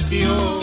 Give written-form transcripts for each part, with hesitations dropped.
nació.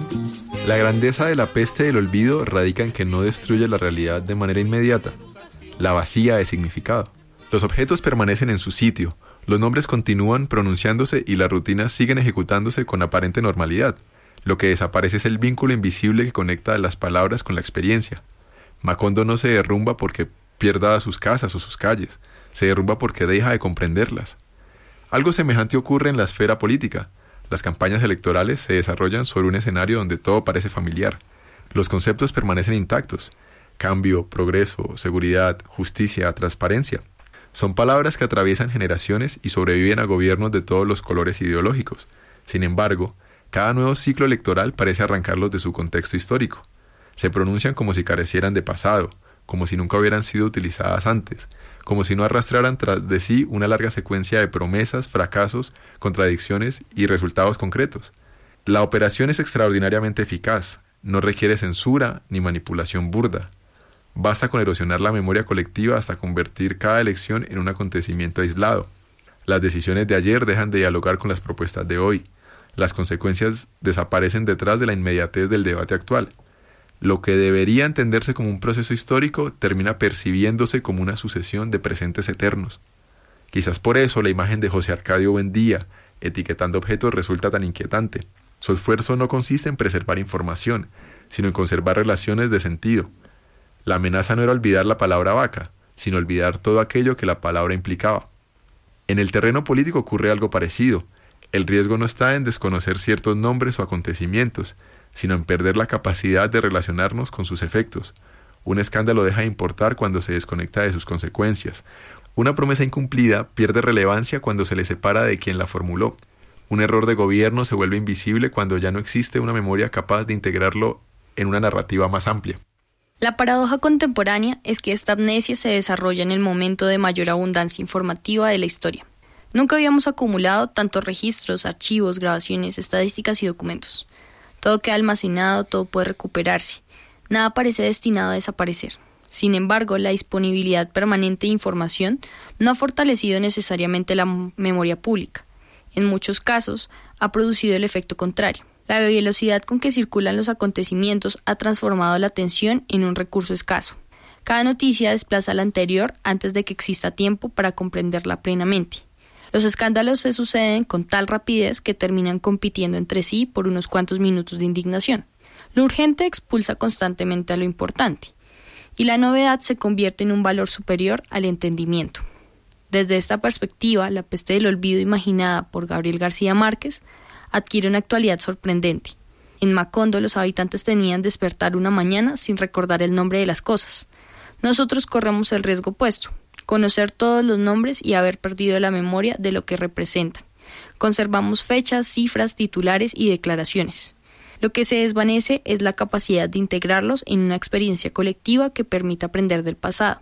La grandeza de la peste del olvido radica en que no destruye la realidad de manera inmediata, la vacía de significado. Los objetos permanecen en su sitio, los nombres continúan pronunciándose y las rutinas siguen ejecutándose con aparente normalidad. Lo que desaparece es el vínculo invisible que conecta las palabras con la experiencia. Macondo no se derrumba porque pierda sus casas o sus calles, se derrumba porque deja de comprenderlas. Algo semejante ocurre en la esfera política. Las campañas electorales se desarrollan sobre un escenario donde todo parece familiar. Los conceptos permanecen intactos. Cambio, progreso, seguridad, justicia, transparencia. Son palabras que atraviesan generaciones y sobreviven a gobiernos de todos los colores ideológicos. Sin embargo, cada nuevo ciclo electoral parece arrancarlos de su contexto histórico. Se pronuncian como si carecieran de pasado, como si nunca hubieran sido utilizadas antes, como si no arrastraran tras de sí una larga secuencia de promesas, fracasos, contradicciones y resultados concretos. La operación es extraordinariamente eficaz, no requiere censura ni manipulación burda. Basta con erosionar la memoria colectiva hasta convertir cada elección en un acontecimiento aislado. Las decisiones de ayer dejan de dialogar con las propuestas de hoy. Las consecuencias desaparecen detrás de la inmediatez del debate actual. Lo que debería entenderse como un proceso histórico termina percibiéndose como una sucesión de presentes eternos. Quizás por eso la imagen de José Arcadio Buendía, etiquetando objetos, resulta tan inquietante. Su esfuerzo no consiste en preservar información, sino en conservar relaciones de sentido. La amenaza no era olvidar la palabra vaca, sino olvidar todo aquello que la palabra implicaba. En el terreno político ocurre algo parecido. El riesgo no está en desconocer ciertos nombres o acontecimientos, sino en perder la capacidad de relacionarnos con sus efectos. Un escándalo deja de importar cuando se desconecta de sus consecuencias. Una promesa incumplida pierde relevancia cuando se le separa de quien la formuló. Un error de gobierno se vuelve invisible cuando ya no existe una memoria capaz de integrarlo en una narrativa más amplia. La paradoja contemporánea es que esta amnesia se desarrolla en el momento de mayor abundancia informativa de la historia. Nunca habíamos acumulado tantos registros, archivos, grabaciones, estadísticas y documentos. Todo queda almacenado, todo puede recuperarse. Nada parece destinado a desaparecer. Sin embargo, la disponibilidad permanente de información no ha fortalecido necesariamente la memoria pública. En muchos casos, ha producido el efecto contrario. La velocidad con que circulan los acontecimientos ha transformado la atención en un recurso escaso. Cada noticia desplaza a la anterior antes de que exista tiempo para comprenderla plenamente. Los escándalos se suceden con tal rapidez que terminan compitiendo entre sí por unos cuantos minutos de indignación. Lo urgente expulsa constantemente a lo importante, y la novedad se convierte en un valor superior al entendimiento. Desde esta perspectiva, la peste del olvido imaginada por Gabriel García Márquez adquiere una actualidad sorprendente. En Macondo los habitantes temían despertar una mañana sin recordar el nombre de las cosas. Nosotros corremos el riesgo opuesto, conocer todos los nombres y haber perdido la memoria de lo que representan. Conservamos fechas, cifras, titulares y declaraciones. Lo que se desvanece es la capacidad de integrarlos en una experiencia colectiva que permita aprender del pasado.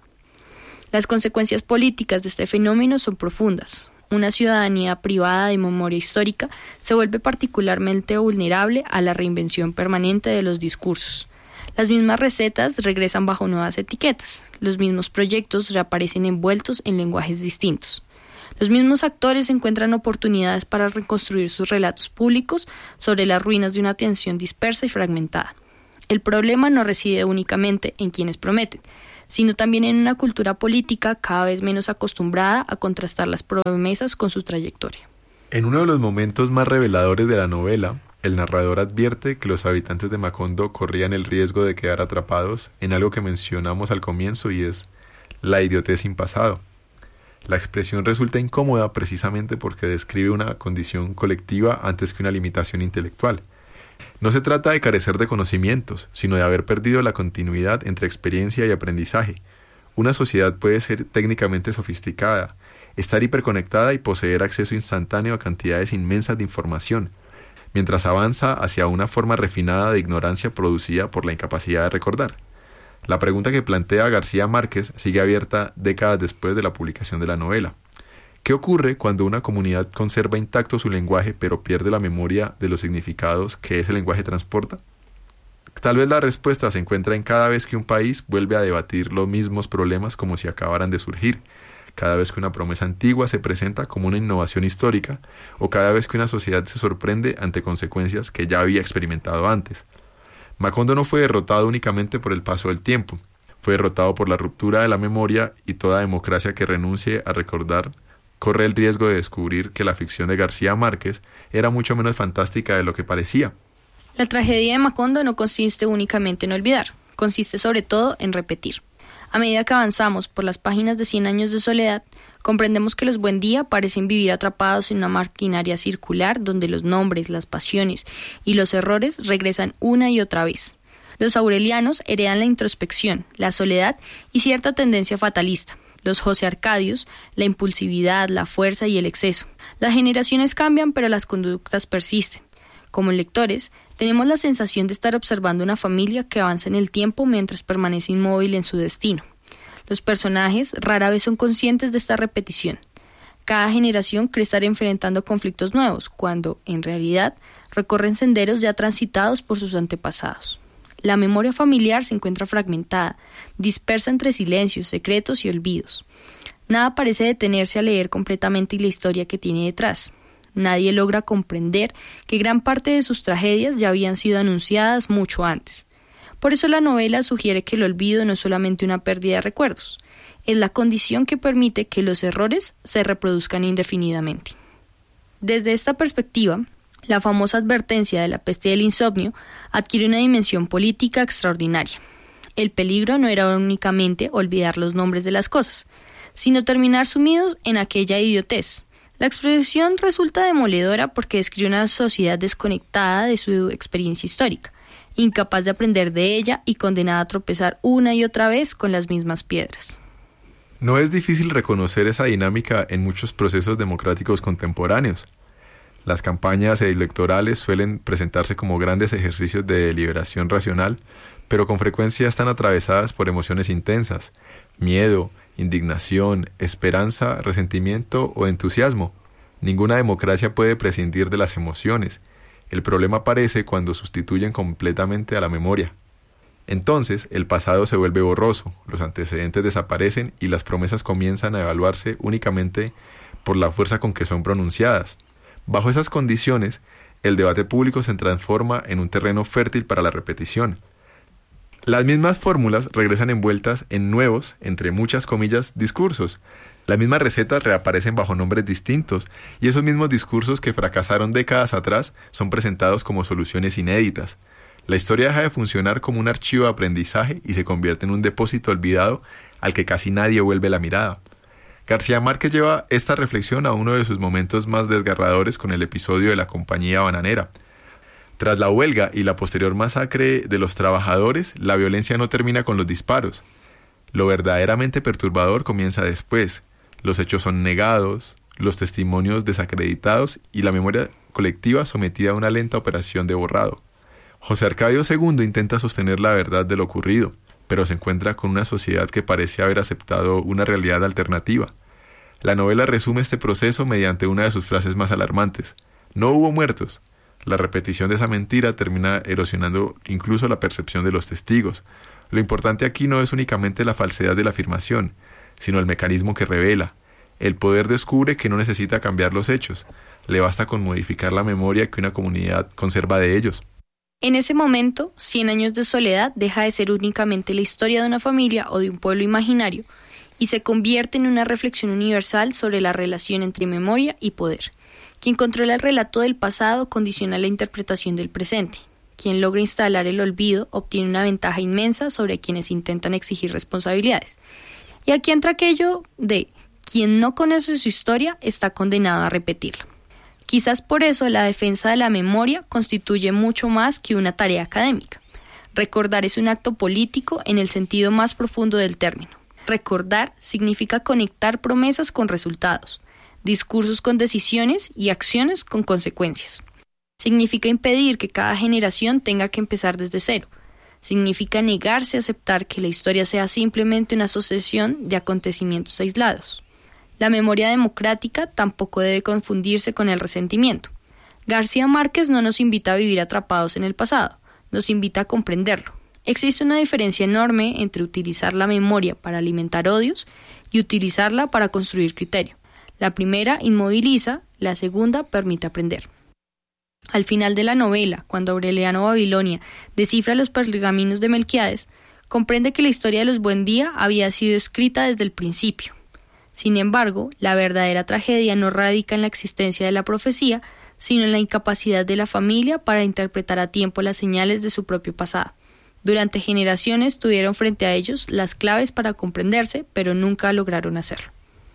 Las consecuencias políticas de este fenómeno son profundas. Una ciudadanía privada de memoria histórica se vuelve particularmente vulnerable a la reinvención permanente de los discursos. Las mismas recetas regresan bajo nuevas etiquetas. Los mismos proyectos reaparecen envueltos en lenguajes distintos. Los mismos actores encuentran oportunidades para reconstruir sus relatos públicos sobre las ruinas de una atención dispersa y fragmentada. El problema no reside únicamente en quienes prometen, sino también en una cultura política cada vez menos acostumbrada a contrastar las promesas con su trayectoria. En uno de los momentos más reveladores de la novela, el narrador advierte que los habitantes de Macondo corrían el riesgo de quedar atrapados en algo que mencionamos al comienzo, y es la idiotez sin pasado. La expresión resulta incómoda precisamente porque describe una condición colectiva antes que una limitación intelectual. No se trata de carecer de conocimientos, sino de haber perdido la continuidad entre experiencia y aprendizaje. Una sociedad puede ser técnicamente sofisticada, estar hiperconectada y poseer acceso instantáneo a cantidades inmensas de información, mientras avanza hacia una forma refinada de ignorancia producida por la incapacidad de recordar. La pregunta que plantea García Márquez sigue abierta décadas después de la publicación de la novela. ¿Qué ocurre cuando una comunidad conserva intacto su lenguaje pero pierde la memoria de los significados que ese lenguaje transporta? Tal vez la respuesta se encuentra en cada vez que un país vuelve a debatir los mismos problemas como si acabaran de surgir, cada vez que una promesa antigua se presenta como una innovación histórica o cada vez que una sociedad se sorprende ante consecuencias que ya había experimentado antes. Macondo no fue derrotado únicamente por el paso del tiempo, fue derrotado por la ruptura de la memoria, y toda democracia que renuncie a recordar corre el riesgo de descubrir que la ficción de García Márquez era mucho menos fantástica de lo que parecía. La tragedia de Macondo no consiste únicamente en olvidar, consiste sobre todo en repetir. A medida que avanzamos por las páginas de 100 años de soledad, comprendemos que los Buendía parecen vivir atrapados en una maquinaria circular donde los nombres, las pasiones y los errores regresan una y otra vez. Los aurelianos heredan la introspección, la soledad y cierta tendencia fatalista. Los José Arcadios, la impulsividad, la fuerza y el exceso. Las generaciones cambian, pero las conductas persisten. Como lectores, tenemos la sensación de estar observando una familia que avanza en el tiempo mientras permanece inmóvil en su destino. Los personajes rara vez son conscientes de esta repetición. Cada generación cree estar enfrentando conflictos nuevos, cuando, en realidad, recorren senderos ya transitados por sus antepasados. La memoria familiar se encuentra fragmentada, dispersa entre silencios, secretos y olvidos. Nada parece detenerse a leer completamente la historia que tiene detrás. Nadie logra comprender que gran parte de sus tragedias ya habían sido anunciadas mucho antes. Por eso la novela sugiere que el olvido no es solamente una pérdida de recuerdos, es la condición que permite que los errores se reproduzcan indefinidamente. Desde esta perspectiva, la famosa advertencia de la peste del insomnio adquiere una dimensión política extraordinaria. El peligro no era únicamente olvidar los nombres de las cosas, sino terminar sumidos en aquella idiotez. La expresión resulta demoledora porque describe una sociedad desconectada de su experiencia histórica, incapaz de aprender de ella y condenada a tropezar una y otra vez con las mismas piedras. No es difícil reconocer esa dinámica en muchos procesos democráticos contemporáneos. Las campañas electorales suelen presentarse como grandes ejercicios de deliberación racional, pero con frecuencia están atravesadas por emociones intensas: miedo, indignación, esperanza, resentimiento o entusiasmo. Ninguna democracia puede prescindir de las emociones. El problema aparece cuando sustituyen completamente a la memoria. Entonces, el pasado se vuelve borroso, los antecedentes desaparecen y las promesas comienzan a evaluarse únicamente por la fuerza con que son pronunciadas. Bajo esas condiciones, el debate público se transforma en un terreno fértil para la repetición. Las mismas fórmulas regresan envueltas en nuevos, entre muchas comillas, discursos. Las mismas recetas reaparecen bajo nombres distintos, y esos mismos discursos que fracasaron décadas atrás son presentados como soluciones inéditas. La historia deja de funcionar como un archivo de aprendizaje y se convierte en un depósito olvidado al que casi nadie vuelve la mirada. García Márquez lleva esta reflexión a uno de sus momentos más desgarradores con el episodio de la Compañía Bananera. Tras la huelga y la posterior masacre de los trabajadores, la violencia no termina con los disparos. Lo verdaderamente perturbador comienza después. Los hechos son negados, los testimonios desacreditados y la memoria colectiva sometida a una lenta operación de borrado. José Arcadio II intenta sostener la verdad de lo ocurrido, pero se encuentra con una sociedad que parece haber aceptado una realidad alternativa. La novela resume este proceso mediante una de sus frases más alarmantes: no hubo muertos. La repetición de esa mentira termina erosionando incluso la percepción de los testigos. Lo importante aquí no es únicamente la falsedad de la afirmación, sino el mecanismo que revela. El poder descubre que no necesita cambiar los hechos, le basta con modificar la memoria que una comunidad conserva de ellos. En ese momento, 100 años de soledad deja de ser únicamente la historia de una familia o de un pueblo imaginario y se convierte en una reflexión universal sobre la relación entre memoria y poder. Quien controla el relato del pasado condiciona la interpretación del presente. Quien logra instalar el olvido obtiene una ventaja inmensa sobre quienes intentan exigir responsabilidades. Y aquí entra aquello de quien no conoce su historia está condenado a repetirla. Quizás por eso la defensa de la memoria constituye mucho más que una tarea académica. Recordar es un acto político en el sentido más profundo del término. Recordar significa conectar promesas con resultados, discursos con decisiones y acciones con consecuencias. Significa impedir que cada generación tenga que empezar desde cero. Significa negarse a aceptar que la historia sea simplemente una sucesión de acontecimientos aislados. La memoria democrática tampoco debe confundirse con el resentimiento. García Márquez no nos invita a vivir atrapados en el pasado, nos invita a comprenderlo. Existe una diferencia enorme entre utilizar la memoria para alimentar odios y utilizarla para construir criterio. La primera inmoviliza, la segunda permite aprender. Al final de la novela, cuando Aureliano Babilonia descifra los pergaminos de Melquíades, comprende que la historia de los Buendía había sido escrita desde el principio. Sin embargo, la verdadera tragedia no radica en la existencia de la profecía, sino en la incapacidad de la familia para interpretar a tiempo las señales de su propio pasado. Durante generaciones tuvieron frente a ellos las claves para comprenderse, pero nunca lograron hacerlo.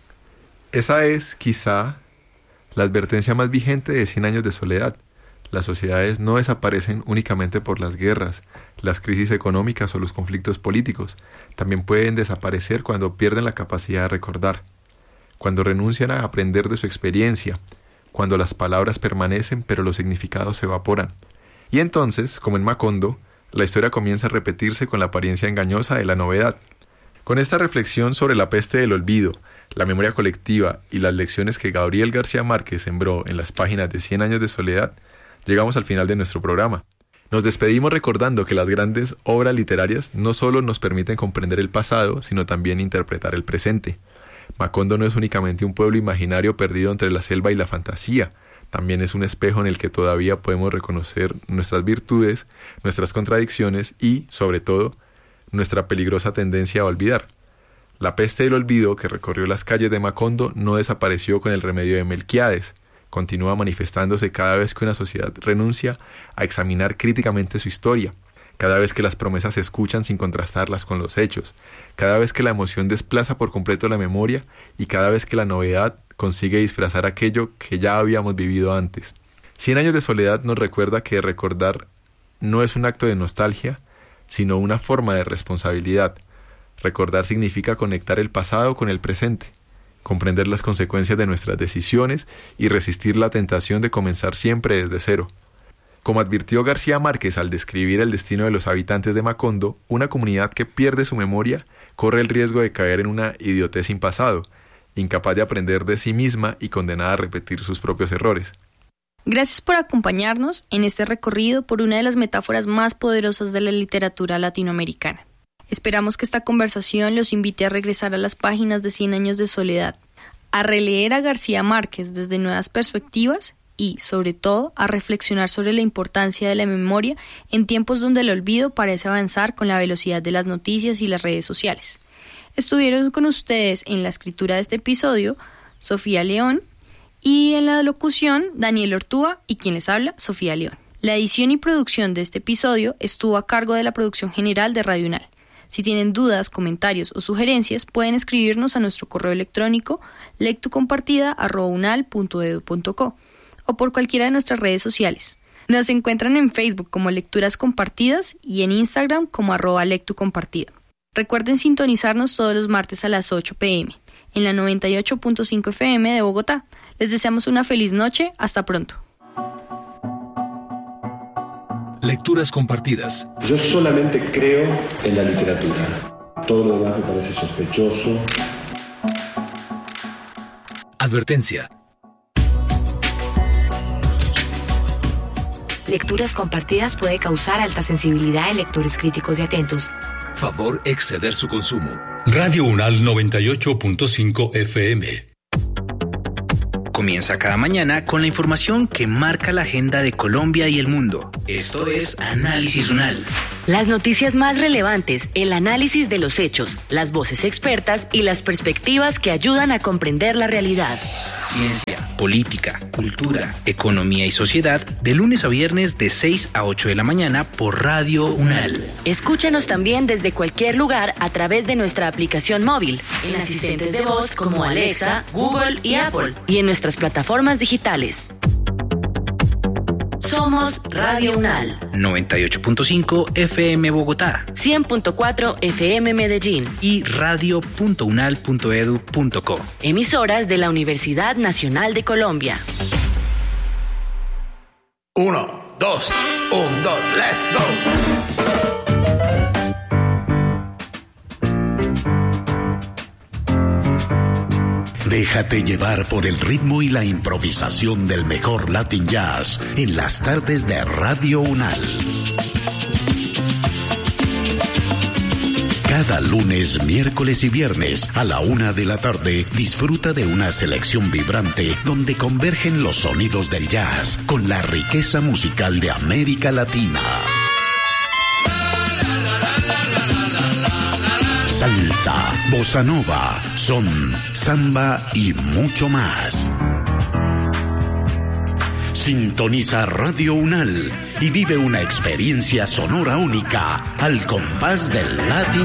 Esa es, quizá, la advertencia más vigente de 100 años de soledad. Las sociedades no desaparecen únicamente por las guerras, las crisis económicas o los conflictos políticos. También pueden desaparecer cuando pierden la capacidad de recordar, cuando renuncian a aprender de su experiencia, cuando las palabras permanecen pero los significados se evaporan. Y entonces, como en Macondo, la historia comienza a repetirse con la apariencia engañosa de la novedad. Con esta reflexión sobre la peste del olvido, la memoria colectiva y las lecciones que Gabriel García Márquez sembró en las páginas de 100 años de soledad, llegamos al final de nuestro programa. Nos despedimos recordando que las grandes obras literarias no solo nos permiten comprender el pasado, sino también interpretar el presente. Macondo no es únicamente un pueblo imaginario perdido entre la selva y la fantasía, también es un espejo en el que todavía podemos reconocer nuestras virtudes, nuestras contradicciones y, sobre todo, nuestra peligrosa tendencia a olvidar. La peste del olvido que recorrió las calles de Macondo no desapareció con el remedio de Melquíades, continúa manifestándose cada vez que una sociedad renuncia a examinar críticamente su historia, cada vez que las promesas se escuchan sin contrastarlas con los hechos, cada vez que la emoción desplaza por completo la memoria y cada vez que la novedad consigue disfrazar aquello que ya habíamos vivido antes. 100 años de soledad nos recuerda que recordar no es un acto de nostalgia, sino una forma de responsabilidad. Recordar significa conectar el pasado con el presente, comprender las consecuencias de nuestras decisiones y resistir la tentación de comenzar siempre desde cero. Como advirtió García Márquez al describir el destino de los habitantes de Macondo, una comunidad que pierde su memoria corre el riesgo de caer en una idiotez sin pasado, incapaz de aprender de sí misma y condenada a repetir sus propios errores. Gracias por acompañarnos en este recorrido por una de las metáforas más poderosas de la literatura latinoamericana. Esperamos que esta conversación los invite a regresar a las páginas de 100 años de soledad, a releer a García Márquez desde nuevas perspectivas y, sobre todo, a reflexionar sobre la importancia de la memoria en tiempos donde el olvido parece avanzar con la velocidad de las noticias y las redes sociales. Estuvieron con ustedes en la escritura de este episodio Sofía León y en la locución Daniel Ortúa y quien les habla, Sofía León. La edición y producción de este episodio estuvo a cargo de la producción general de Radio UNAL. Si tienen dudas, comentarios o sugerencias, pueden escribirnos a nuestro correo electrónico lectucompartida@unal.edu.co o por cualquiera de nuestras redes sociales. Nos encuentran en Facebook como Lecturas Compartidas y en Instagram como @lectucompartida. Recuerden sintonizarnos todos los martes a las 8 p.m. en la 98.5 FM de Bogotá. Les deseamos una feliz noche. Hasta pronto. Lecturas compartidas. Yo solamente creo en la literatura. Todo lo demás me parece sospechoso. Advertencia. Lecturas compartidas puede causar alta sensibilidad en lectores críticos y atentos. Favor exceder su consumo. Radio UNAL 98.5 FM. Comienza cada mañana con la información que marca la agenda de Colombia y el mundo. Esto es Análisis UNAL. Las noticias más relevantes, el análisis de los hechos, las voces expertas y las perspectivas que ayudan a comprender la realidad. Ciencia, política, cultura, economía y sociedad, de lunes a viernes de 6 a 8 de la mañana por Radio UNAL. Escúchanos también desde cualquier lugar a través de nuestra aplicación móvil, en asistentes de voz como Alexa, Google y Apple, y en nuestras plataformas digitales. Somos Radio UNAL. 98.5 FM Bogotá. 100.4 FM Medellín. Y radio.unal.edu.co. Emisoras de la Universidad Nacional de Colombia. 1, 2, 1, 2, let's go. Déjate llevar por el ritmo y la improvisación del mejor Latin Jazz en las tardes de Radio UNAL. Cada lunes, miércoles y viernes a la 1 de la tarde disfruta de una selección vibrante donde convergen los sonidos del jazz con la riqueza musical de América Latina. Salsa, bossa nova, son, samba y mucho más. Sintoniza Radio Unal y vive una experiencia sonora única al compás del Latin